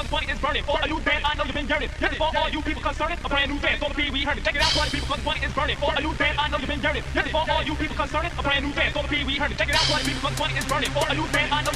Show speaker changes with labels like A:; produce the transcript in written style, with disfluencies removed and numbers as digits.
A: cause money is burning. For a new band, I know you've been yearning. Yes, for all you people concerning, a brand new band, so the Pee Wee Herman. Check it out, party people, cause money is burning. For a new band, I know you've been yearning. Yes, for all you people concerning, a brand new band, so the Pee Wee Herman. Check it out, party people, cause money is burning. For a new band, I know